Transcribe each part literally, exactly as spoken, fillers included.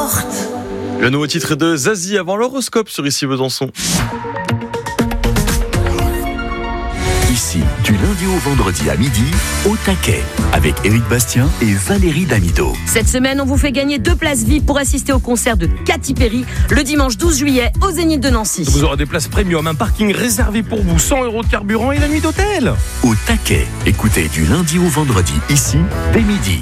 porte. Le nouveau titre de Zazie avant l'horoscope sur Ici Besançon. Ici, du lundi au vendredi à midi, au taquet, avec Éric Bastien et Valérie Damido. Cette semaine, on vous fait gagner deux places V I P pour assister au concert de Katy Perry le dimanche douze juillet au Zénith de Nancy. Vous aurez des places premium, un parking réservé pour vous, cent euros de carburant et la nuit d'hôtel. Au taquet, écoutez du lundi au vendredi, ici, dès midi.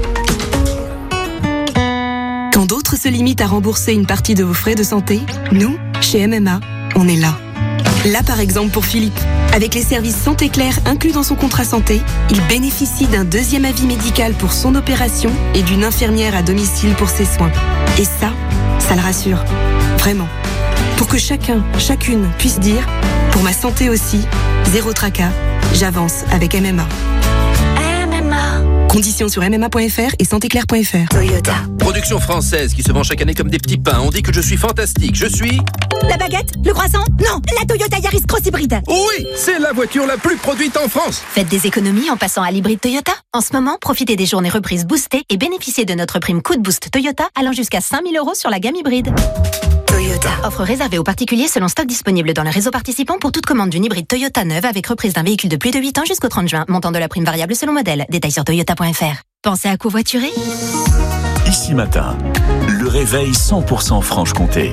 Quand d'autres se limitent à rembourser une partie de vos frais de santé, nous, chez M M A, on est là. Là, par exemple, pour Philippe. Avec les services Santé Claire inclus dans son contrat santé, il bénéficie d'un deuxième avis médical pour son opération et d'une infirmière à domicile pour ses soins. Et ça, ça le rassure. Vraiment. Pour que chacun, chacune puisse dire « Pour ma santé aussi, zéro tracas, j'avance avec M M A ». Conditions sur m m a point f r et santé claire point f r. Toyota. Production française qui se vend chaque année comme des petits pains. On dit que je suis fantastique. Je suis... La baguette? Le croissant? Non, la Toyota Yaris Cross Hybride. Oui, c'est la voiture la plus produite en France. Faites des économies en passant à l'hybride Toyota. En ce moment, profitez des journées reprises boostées et bénéficiez de notre prime coup de boost Toyota allant jusqu'à cinq mille euros sur la gamme hybride. Toyota. Offre réservée aux particuliers selon stock disponible dans le réseau participant pour toute commande d'une hybride Toyota neuve avec reprise d'un véhicule de plus de huit ans jusqu'au trente juin. Montant de la prime variable selon modèle. Détails sur toyota point f r. Pensez à covoiturer? Ici matin, le réveil cent pour cent Franche-Comté.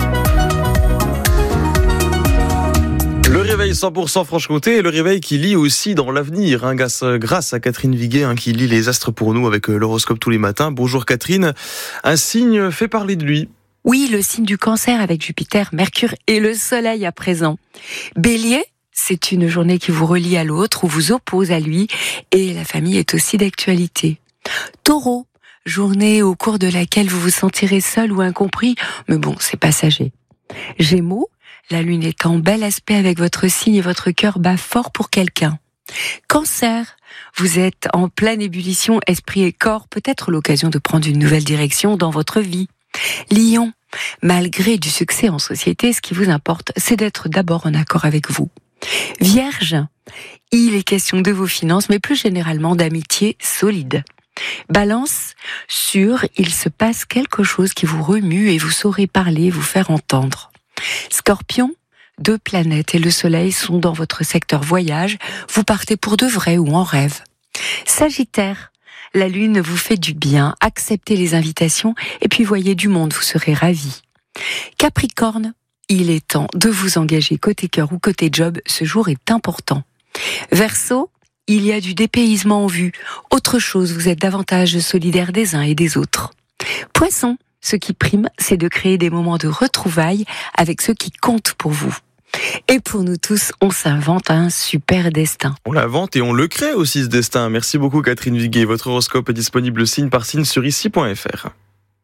Le réveil cent pour cent Franche-Comté et le réveil qui lit aussi dans l'avenir, hein, grâce, grâce à Catherine Viguet, hein, qui lit les astres pour nous avec l'horoscope tous les matins. Bonjour Catherine, un signe fait parler de lui. Oui, le signe du Cancer avec Jupiter, Mercure et le Soleil à présent. Bélier, c'est une journée qui vous relie à l'autre ou vous oppose à lui et la famille est aussi d'actualité. Taureau, journée au cours de laquelle vous vous sentirez seul ou incompris, mais bon, c'est passager. Gémeaux, la lune est en bel aspect avec votre signe et votre cœur bat fort pour quelqu'un. Cancer, vous êtes en pleine ébullition, esprit et corps, peut-être l'occasion de prendre une nouvelle direction dans votre vie. Lion, malgré du succès en société, ce qui vous importe, c'est d'être d'abord en accord avec vous. Vierge, il est question de vos finances, mais plus généralement d'amitié solide. Balance, sûr, il se passe quelque chose qui vous remue et vous saurez parler, vous faire entendre. Scorpion, deux planètes et le soleil sont dans votre secteur voyage, vous partez pour de vrai ou en rêve. Sagittaire, la lune vous fait du bien, acceptez les invitations et puis voyez du monde, vous serez ravis. Capricorne, il est temps de vous engager côté cœur ou côté job, ce jour est important. Verseau, il y a du dépaysement en vue. Autre chose, vous êtes davantage solidaire des uns et des autres. Poisson, ce qui prime, c'est de créer des moments de retrouvailles avec ceux qui comptent pour vous. Et pour nous tous, on s'invente un super destin. On l'invente et on le crée aussi ce destin. Merci beaucoup Catherine Viguet. Votre horoscope est disponible signe par signe sur ici point f r.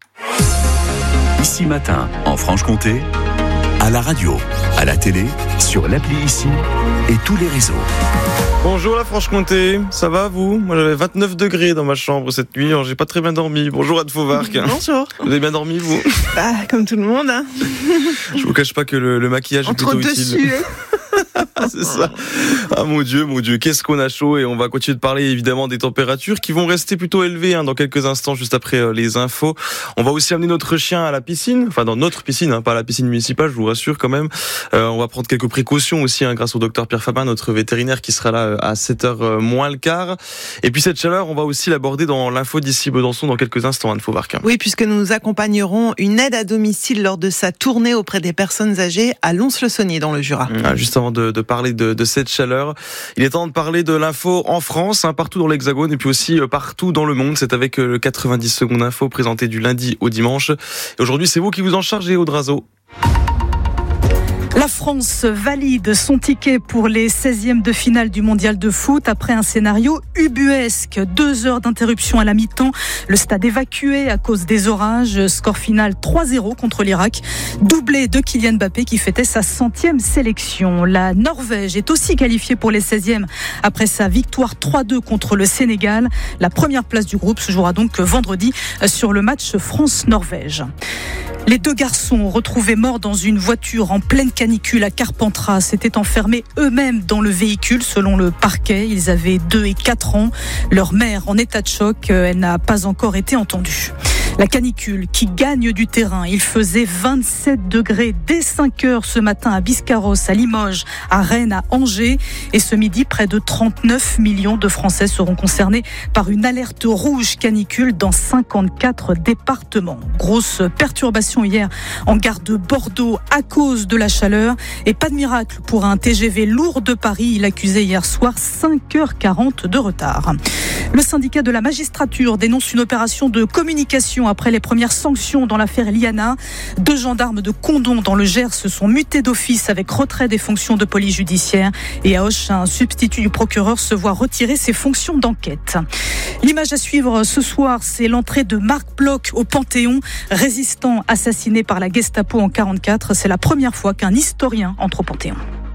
Ici matin, en Franche-Comté, à la radio, à la télé, sur l'appli Ici et tous les réseaux. Bonjour la Franche-Comté, ça va vous? Moi j'avais vingt-neuf degrés dans ma chambre cette nuit, alors j'ai pas très bien dormi. Bonjour Anne Fauvarc. Bonjour. Vous avez bien dormi vous? Bah, comme tout le monde. Hein. Je vous cache pas que le, le maquillage Entre est plutôt dessus, utile. hein. C'est ça. Ah mon Dieu, mon Dieu, qu'est-ce qu'on a chaud et on va continuer de parler évidemment des températures qui vont rester plutôt élevées hein, dans quelques instants juste après euh, les infos. On va aussi amener notre chien à la piscine, enfin dans notre piscine, hein, pas à la piscine municipale, je vous rassure quand même. Euh, on va prendre quelques précautions aussi hein, grâce au docteur Pierre Fabin, notre vétérinaire qui sera là euh, à sept heures moins le quart. Et puis cette chaleur, on va aussi l'aborder dans l'info d'ici Besançon dans quelques instants, Anne Fauvarc. Oui, puisque nous accompagnerons une aide à domicile lors de sa tournée auprès des personnes âgées à Lons-le-Saunier dans le Jura. Ah, juste avant de, de parler de, de cette chaleur, il est temps de parler de l'info en France, hein, partout dans l'Hexagone et puis aussi euh, partout dans le monde. C'est avec euh, le quatre-vingt-dix secondes info présenté du lundi au dimanche. Et aujourd'hui, c'est vous qui vous en chargez, Audrazo. La France valide son ticket pour les seizièmes de finale du mondial de foot après un scénario ubuesque. Deux heures d'interruption à la mi-temps, le stade évacué à cause des orages. Score final trois zéro contre l'Irak. Doublé de Kylian Mbappé qui fêtait sa centième sélection. La Norvège est aussi qualifiée pour les seizièmes après sa victoire trois deux contre le Sénégal. La première place du groupe se jouera donc vendredi sur le match France-Norvège. Les deux garçons retrouvés morts dans une voiture en pleine canicule à Carpentras s'étaient enfermés eux-mêmes dans le véhicule selon le parquet. Ils avaient deux et quatre ans. Leur mère en état de choc, elle n'a pas encore été entendue. La canicule qui gagne du terrain. Il faisait vingt-sept degrés dès cinq heures ce matin à Biscarrosse, à Limoges, à Rennes, à Angers. Et ce midi, près de trente-neuf millions de Français seront concernés par une alerte rouge canicule dans cinquante-quatre départements. Grosse perturbation hier en gare de Bordeaux à cause de la chaleur. Et pas de miracle pour un T G V lourd de Paris. Il accusait hier soir cinq heures quarante de retard. Le syndicat de la magistrature dénonce une opération de communication après les premières sanctions dans l'affaire Liana. Deux gendarmes de Condom dans le Gers se sont mutés d'office avec retrait des fonctions de police judiciaire. Et à Auch, un substitut du procureur se voit retirer ses fonctions d'enquête. L'image à suivre ce soir, c'est l'entrée de Marc Bloch au Panthéon, résistant assassiné par la Gestapo en quarante-quatre. C'est la première fois qu'un historien entre au Panthéon.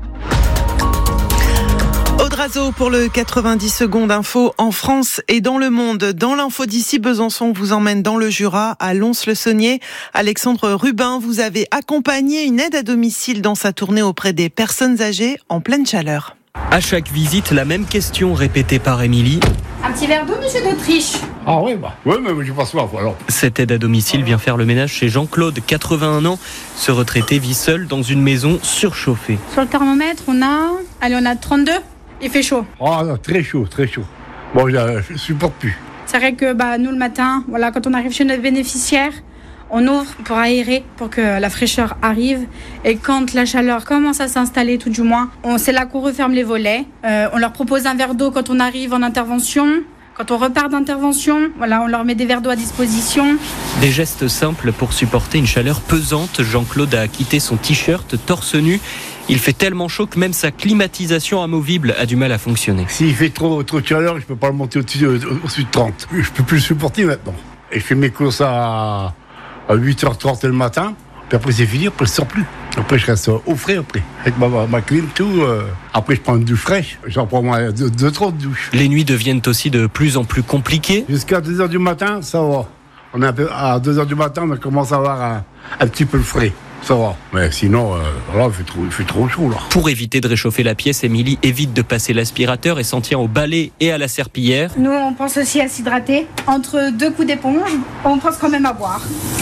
Audrazo pour le quatre-vingt-dix secondes info en France et dans le monde. Dans l'info d'ici, Besançon vous emmène dans le Jura, à Lons-le-Saunier. Alexandre Rubin, vous avez accompagné une aide à domicile dans sa tournée auprès des personnes âgées en pleine chaleur. À chaque visite, la même question répétée par Émilie. Un petit verre d'eau, monsieur d'Autriche. Ah oui, bah, oui, mais je passe soif alors. Cette aide à domicile vient faire le ménage chez Jean-Claude, quatre-vingt-un ans. Ce retraité vit seul dans une maison surchauffée. Sur le thermomètre, on a, allez, on a trente-deux. Il fait chaud. Ah non, très chaud, très chaud. Bon, je ne supporte plus. C'est vrai que bah, nous, le matin, voilà, quand on arrive chez notre bénéficiaire, on ouvre pour aérer, pour que la fraîcheur arrive. Et quand la chaleur commence à s'installer, tout du moins, on, c'est là qu'on referme les volets. Euh, on leur propose un verre d'eau quand on arrive en intervention. Quand on repart d'intervention, voilà, on leur met des verres d'eau à disposition. Des gestes simples pour supporter une chaleur pesante. Jean-Claude a quitté son t-shirt torse nu. Il fait tellement chaud que même sa climatisation amovible a du mal à fonctionner. S'il fait trop, trop de chaleur, je ne peux pas le monter au-dessus, au-dessus de trente. Je ne peux plus le supporter maintenant. Et je fais mes courses à, à huit heures trente le matin. Puis après c'est fini, après je ne sors plus. Après je reste au frais après. Avec ma, ma clim, tout. Euh. Après je prends une douche fraîche. J'en prends moins de, de trop de douches. Les nuits deviennent aussi de plus en plus compliquées. Jusqu'à deux heures du matin, ça va. On est un peu, à deux heures du matin, on commence à avoir un, un petit peu le frais. Ça va. Mais sinon, euh, là, il fait, trop, il fait trop chaud. Là. Pour éviter de réchauffer la pièce, Émilie évite de passer l'aspirateur et s'en tient au balai et à la serpillière. Nous, on pense aussi à s'hydrater. Entre deux coups d'éponge, on pense quand même à boire.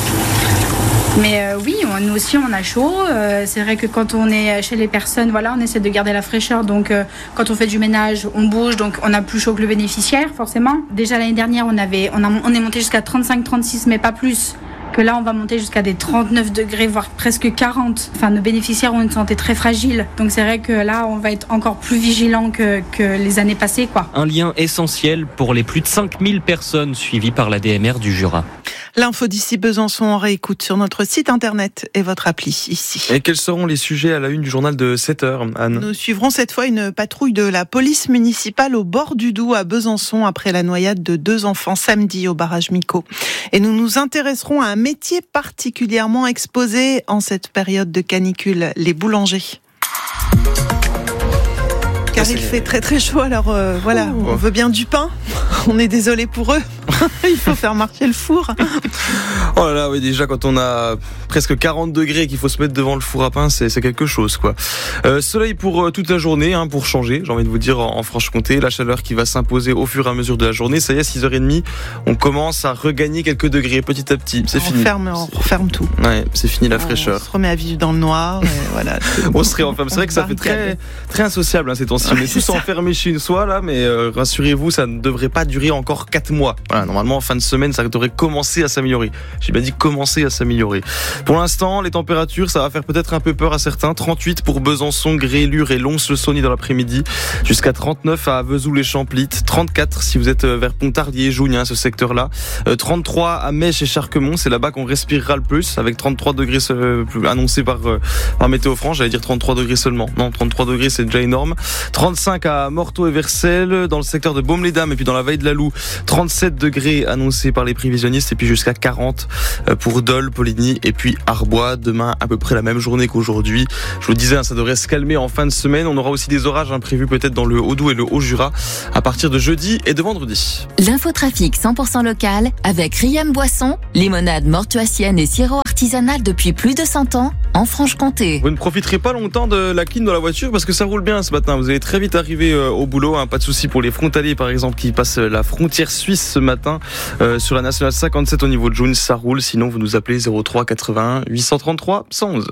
Mais euh, oui, on, nous aussi, on a chaud. Euh, c'est vrai que quand on est chez les personnes, voilà, on essaie de garder la fraîcheur. Donc, euh, quand on fait du ménage, on bouge. Donc, on a plus chaud que le bénéficiaire, forcément. Déjà, l'année dernière, on, avait, on, a, on est monté jusqu'à trente-cinq trente-six, mais pas plus. Que là, on va monter jusqu'à des trente-neuf degrés, voire presque quarante. Enfin, nos bénéficiaires ont une santé très fragile. Donc, c'est vrai que là, on va être encore plus vigilants que, que les années passées, quoi. Un lien essentiel pour les plus de cinq mille personnes suivies par la D M R du Jura. L'info d'ici Besançon en réécoute sur notre site internet et votre appli ici. Et quels seront les sujets à la une du journal de sept heures, Anne ? Nous suivrons cette fois une patrouille de la police municipale au bord du Doubs à Besançon après la noyade de deux enfants samedi au barrage Mico. Et nous nous intéresserons à un métier particulièrement exposé en cette période de canicule, les boulangers. Car il fait très très chaud, alors euh, voilà, oh. On veut bien du pain, on est désolé pour eux, il faut faire marcher le four. Oh là là, oui, déjà quand on a presque quarante degrés et qu'il faut se mettre devant le four à pain, c'est, c'est quelque chose, quoi. Euh, soleil pour euh, toute la journée, hein, pour changer, j'ai envie de vous dire, en, en Franche-Comté, la chaleur qui va s'imposer au fur et à mesure de la journée. Ça y est, à six heures trente, on commence à regagner quelques degrés petit à petit, c'est on fini. Ferme, on referme tout. Ouais, c'est fini la fraîcheur. On se remet à vivre dans le noir, et voilà. On se réenferme, c'est vrai que ça fait très, très insociable, hein, ces temps-ci. On est tous enfermés chez soi, là, mais euh, rassurez-vous, ça ne devrait pas durer encore quatre mois. Voilà, normalement, en fin de semaine, ça devrait commencer à s'améliorer. J'ai bien dit commencer à s'améliorer. Pour l'instant, les températures, ça va faire peut-être un peu peur à certains. trente-huit pour Besançon, Grélure et Lons-le-Saunier dans l'après-midi. Jusqu'à trente-neuf à Vesoul-les-Champlittes. trente-quatre si vous êtes vers Pontarlier et Jougne, hein, ce secteur-là. Euh, trente-trois à Mèche et Charquemont. C'est là-bas qu'on respirera le plus, avec trente-trois degrés euh, annoncés par, euh, par Météo France. J'allais dire trente-trois degrés seulement. Non, trente-trois degrés, c'est déjà énorme. trente-cinq à Morteau et Vercelles, dans le secteur de Baume-les-Dames et puis dans la Vallée de la Loue. trente-sept degrés annoncés par les prévisionnistes et puis jusqu'à quarante pour Dole, Poligny et puis Arbois. Demain, à peu près la même journée qu'aujourd'hui. Je vous le disais, ça devrait se calmer en fin de semaine. On aura aussi des orages prévus peut-être dans le Haut-Doubs et le Haut-Jura à partir de jeudi et de vendredi. L'infotrafic cent pour cent local avec Riam Boisson, limonade mortuacienne et sirop artisanal depuis plus de cent ans en Franche-Comté. Vous ne profiterez pas longtemps de la clim dans la voiture parce que ça roule bien ce matin. Vous allez très vite arriver au boulot, hein. Pas de souci pour les frontaliers par exemple qui passent la frontière suisse ce matin euh, sur la nationale cinquante-sept au niveau de Joune, ça roule. Sinon vous nous appelez zéro trois quatre-vingt-un huit cent trente-trois cent onze.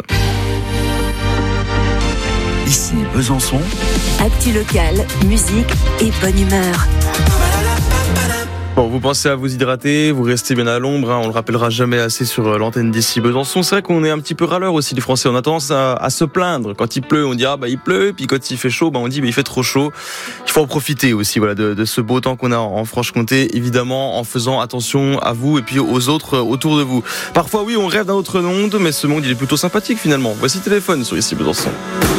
Ici Besançon. Actu locale, musique et bonne humeur. Bon, vous pensez à vous hydrater, vous restez bien à l'ombre, hein, on le rappellera jamais assez sur l'antenne d'ici Besançon. C'est vrai qu'on est un petit peu râleurs aussi les Français, on a tendance à, à se plaindre. Quand il pleut, on dit ah bah il pleut, puis quand il fait chaud, bah on dit bah il fait trop chaud. Il faut en profiter aussi voilà de, de ce beau temps qu'on a en Franche-Comté, évidemment en faisant attention à vous et puis aux autres autour de vous. Parfois oui, on rêve d'un autre monde, mais ce monde il est plutôt sympathique finalement. Voici Téléphone sur ici Besançon.